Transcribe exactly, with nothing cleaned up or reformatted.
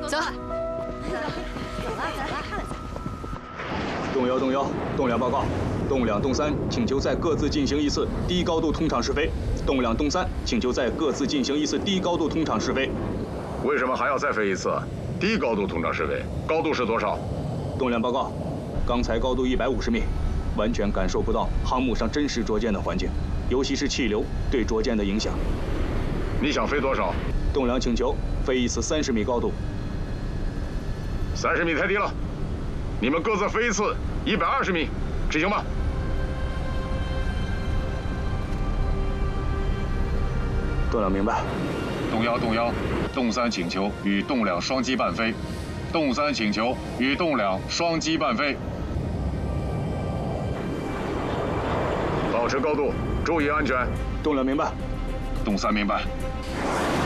走。 动幺动幺，动两报告。动两动三，请求再各自进行一次低高度通畅试飞。动两动三，请求再各自进行一次低高度通畅试飞。 为什么还要再飞一次？低高度通畅试飞，高度是多少？ 动两报告，刚才高度一百五十米，完全感受不到航母上真实着舰的环境，尤其是气流对着舰的影响。 你想飞多少？ 动两请求飞一次三十米高度。 三十米太低了，你们各自飞一次一百二十米，执行吧。 动两明白。 动幺动幺，动三请求与动两双机伴飞。动三请求与动两双机伴飞。 保持高度，注意安全。 动两明白。 动三明白。